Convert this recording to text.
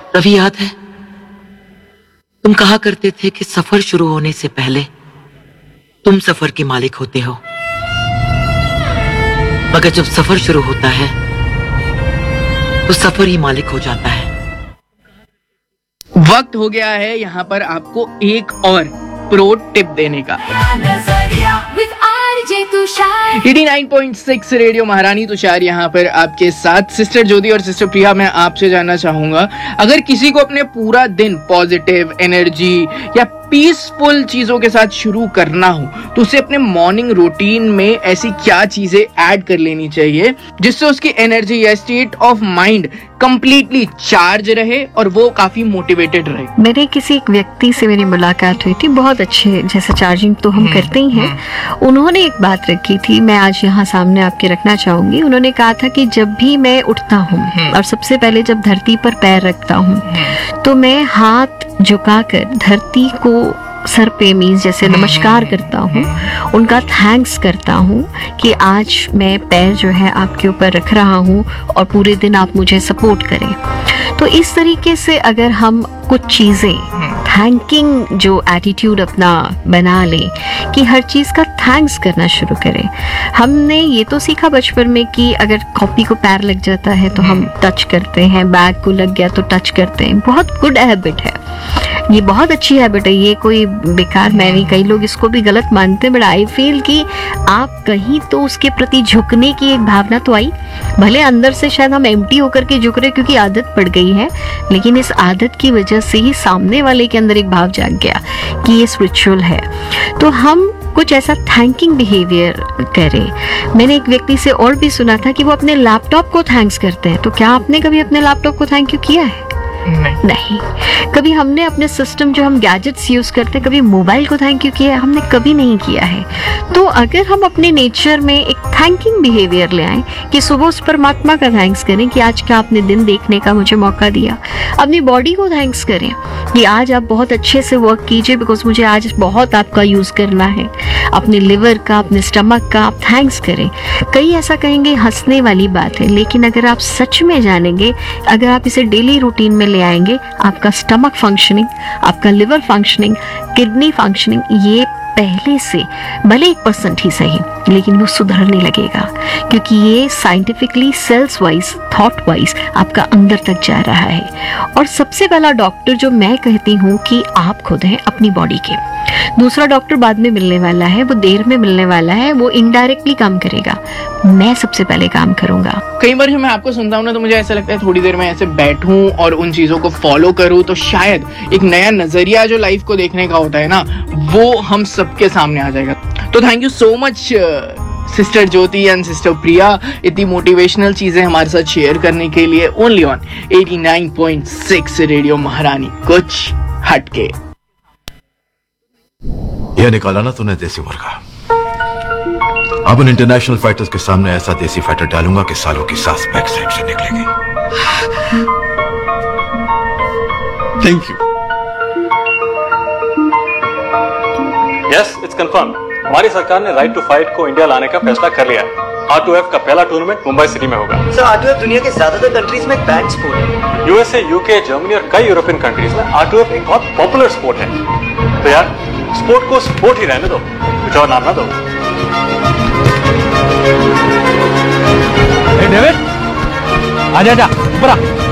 रवि, याद है तुम कहा करते थे कि सफर शुरू होने से पहले तुम सफर के मालिक होते हो, मगर जब सफर शुरू होता है तो सफर ही मालिक हो जाता है। वक्त हो गया है यहाँ पर आपको एक और प्रो टिप देने का। 89.6 रेडियो महारानी तुषार यहाँ पर आपके साथ। सिस्टर ज्योति और सिस्टर प्रिया, मैं आपसे जानना चाहूंगा, अगर किसी को अपने पूरा दिन पॉजिटिव एनर्जी या पीसफुल चीजों के साथ शुरू करना हो तो उसे अपने मॉर्निंग रूटीन में ऐसी क्या चीजें ऐड कर लेनी चाहिए जिससे उसकी एनर्जी या state of mind completely charge रहे और वो काफी मोटिवेटेड रहे? मेरे किसी एक व्यक्ति से मेरी मुलाकात हुई थी, बहुत अच्छे, जैसे चार्जिंग तो हम करते ही हैं। उन्होंने एक बात रखी थी, मैं आज यहाँ सामने आपके रखना चाहूंगी। उन्होंने कहा था कि जब भी मैं उठता हूँ और सबसे पहले जब धरती पर पैर रखता हूँ तो मैं हाथ झुकाकर धरती को सर पे मीन्स जैसे नमस्कार करता हूँ, उनका थैंक्स करता हूँ कि आज मैं पैर जो है आपके ऊपर रख रहा हूँ और पूरे दिन आप मुझे सपोर्ट करें। तो इस तरीके से अगर हम कुछ चीज़ें थैंकिंग जो एटीट्यूड अपना बना लें कि हर चीज़ का थैंक्स करना शुरू करें। हमने ये तो सीखा बचपन में कि अगर कॉपी को पैर लग जाता है तो हम टच करते हैं, बैग को लग गया तो टच करते हैं। बहुत गुड हैबिट है, ये बहुत अच्छी हैबिट है, ये कोई बेकार मैं नहीं, कई लोग इसको भी गलत मानते हैं, बट आई फील कि आप कहीं तो उसके प्रति झुकने की एक भावना तो आई। भले अंदर से शायद हम एम्प्टी होकर के झुक रहे क्योंकि आदत पड़ गई है, लेकिन इस आदत की वजह से ही सामने वाले के अंदर एक भाव जाग गया कि ये स्पिरिचुअल है। तो हम कुछ ऐसा थैंकिंग बिहेवियर करें। मैंने एक व्यक्ति से और भी सुना था कि वो अपने लैपटॉप को थैंक्स करते हैं। तो क्या आपने कभी अपने लैपटॉप को थैंक यू किया है? नहीं। कभी हमने अपने सिस्टम जो हम गैजेट्स यूज करते हैं, कभी मोबाइल को थैंक यू किया है? हमने कभी नहीं किया है। तो अगर हम अपने नेचर में एक थैंकिंग बिहेवियर ले आए कि सुबह उस परमात्मा का थैंक्स करें कि आज का आपने दिन देखने का मुझे मौका दिया। अपनी बॉडी को थैंक्स करें कि आज आप बहुत अच्छे से वर्क कीजिए बिकॉज मुझे आज बहुत आपका यूज करना है। अपने लिवर का, अपने स्टमक का आप थैंक्स करें। कई ऐसा कहेंगे हंसने वाली बात है, लेकिन अगर आप सच में जानेंगे, अगर आप इसे डेली रूटीन में ले आएंगे, आपका स्टमक फंक्शनिंग, आपका लिवर फंक्शनिंग, किडनी फंक्शनिंग, ये पहले से भले 1% ही सही, लेकिन वो सुधरने लगेगा क्योंकि ये scientifically sales wise, thought wise आपका अंदर तक जा रहा है। और सबसे पहला डॉक्टर जो मैं कहती हूँ कि आप खुद हैं अपनी बॉडी के। दूसरा डॉक्टर बाद में मिलने वाला है, वो देर में मिलने वाला है, वो इनडायरेक्टली काम करेगा। मैं सबसे पहले काम करूंगा। कई बार जब मैं आपको सुनता हूँ ना तो मुझे ऐसा लगता है थोड़ी देर में ऐसे बैठूं और उन चीजों को फॉलो करूं तो शायद एक नया नजरिया जो लाइफ को देखने का होता है ना, वो हम सबके सामने आ जाएगा। तो thank you so much sister Jyoti and sister प्रिया, इतनी मोटिवेशनल चीजें हमारे साथ शेयर करने के लिए। ओनली ऑन 89.6 रेडियो महारानी, कुछ हटके। यह निकाला ना तूने देसी मुर्गा। अब उन इंटरनेशनल फाइटर्स के सामने ऐसा देसी फाइटर डालूंगा कि सालों की सांस बैक साइड से निकलेगी। Thank you. Yes, it's confirm. हमारी सरकार ने राइट टू फाइट को इंडिया लाने का फैसला कर लिया है। R2F का पहला टूर्नामेंट मुंबई सिटी में होगा। सर, R2F दुनिया के ज्यादातर कंट्रीज में बैंड स्पोर्ट है। USA, UK, जर्मनी और कई यूरोपियन कंट्रीज में R2F एक बहुत पॉपुलर स्पोर्ट है। तो यार, स्पोर्ट को स्पोर्ट ही रहने दो, कुछ और नाम ना दो। डेविड, आजा ऊपर आ।